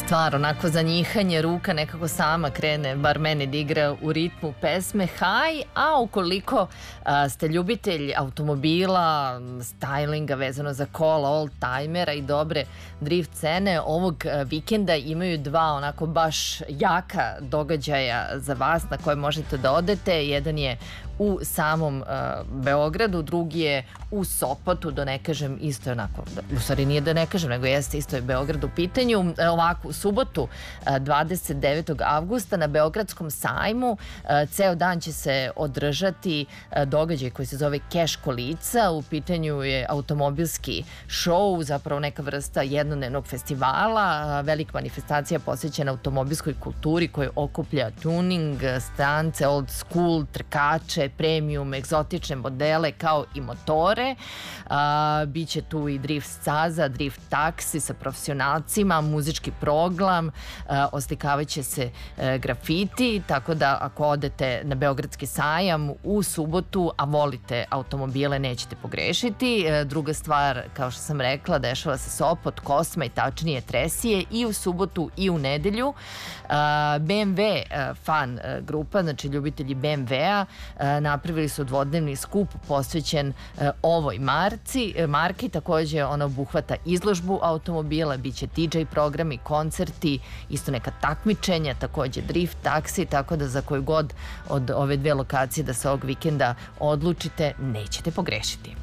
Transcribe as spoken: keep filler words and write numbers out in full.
stvar, onako za njihanje ruka nekako sama krene, bar meni, da igra u ritmu pesme High, a ukoliko a, ste ljubitelj automobila, stylinga vezano za kola, old-timera i dobre drift cene, ovog a, vikenda imaju dva onako baš jaka događaja za vas na koje možete da odete. Jedan je u samom uh, Beogradu, drugi je u Sopotu, da ne kažem isto je onako, u stvari nije da ne kažem, nego jeste isto je Beograd u pitanju. E, ovako, u subotu, uh, dvadeset devetog avgusta na Beogradskom sajmu, uh, ceo dan će se održati uh, događaj koji se zove Keš kolica. U pitanju je automobilski show, zapravo neka vrsta jednodnevnog festivala, uh, velika manifestacija posvećena automobilskoj kulturi koja okuplja tuning, strance, old school, trkače, premium, egzotične modele kao i motore. A, biće tu i drift staza, drift taksi sa profesionalcima, muzički program, a, oslikavaće će se a, grafiti, tako da ako odete na Beogradski sajam u subotu, a volite automobile, nećete pogrešiti. A, druga stvar, kao što sam rekla, dešava se Sopot, Kosma i tačnije Tresije i u subotu i u nedelju. A, B M W a, fan a, grupa, znači ljubitelji B M W-a, napravili su dvodnevni skup posvećen e, ovoj marci. E, marki takođe ona obuhvata izložbu automobila, bit će D J programi, koncerti, isto neka takmičenja, takođe drift taksi, tako da za koju god od ove dve lokacije da se ovog vikenda odlučite, nećete pogrešiti.